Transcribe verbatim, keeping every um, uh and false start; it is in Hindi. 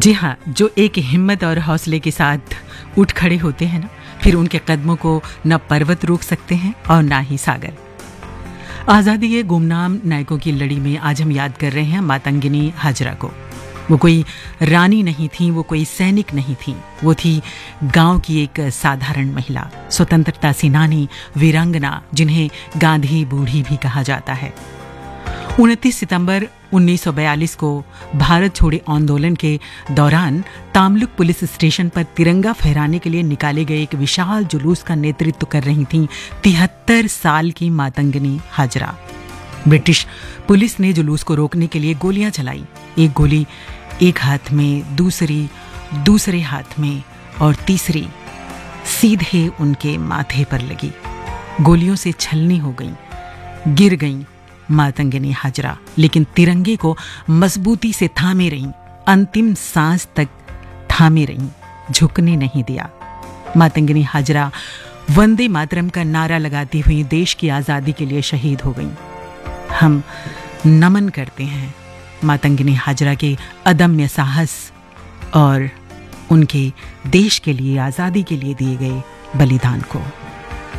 जी हाँ, जो एक हिम्मत और हौसले के साथ उठ खड़े होते हैं ना, फिर उनके कदमों को न पर्वत रोक सकते हैं और ना ही सागर। आज़ादी के गुमनाम नायकों की लड़ी में आज हम याद कर रहे हैं मातंगिनी हाजरा को। वो कोई रानी नहीं थी, वो कोई सैनिक नहीं थी, वो थी गांव की एक साधारण महिला, स्वतंत्रता सेनानी, वीरांगना, जिन्हें गांधी बूढ़ी भी कहा जाता है। उनतीस सितंबर उन्नीस सौ बयालीस को भारत छोड़े आंदोलन के दौरान तामलुक पुलिस स्टेशन पर तिरंगा फहराने के लिए निकाले गए एक विशाल जुलूस का नेतृत्व कर रही थीं तिहत्तर साल की मातंगिनी हाजरा। ब्रिटिश पुलिस ने जुलूस को रोकने के लिए गोलियां चलाई। एक गोली एक हाथ में, दूसरी दूसरे हाथ में और तीसरी सीधे उनके माथे पर लगी। गोलियों से छलनी हो गई, गिर गईं मातंगिनी हाजरा, लेकिन तिरंगे को मजबूती से थामे रहीं, अंतिम सांस तक थामे रहीं, झुकने नहीं दिया। मातंगिनी हाजरा वंदे मातरम का नारा लगाती हुई देश की आज़ादी के लिए शहीद हो गईं। हम नमन करते हैं मातंगिनी हाजरा के अदम्य साहस और उनके देश के लिए, आज़ादी के लिए दिए गए बलिदान को।